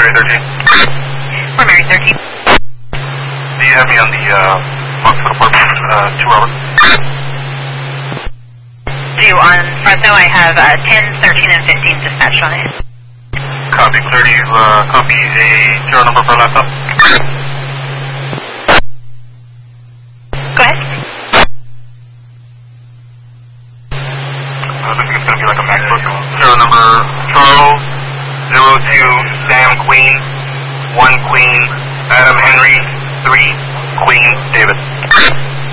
Mary 13. For Mary 13. Do you have me on the box for the port, 2 hours? Do on Fresno, I have 10, 13, and 15 dispatched on it. Copy, clear. Do you copy a serial number for laptop?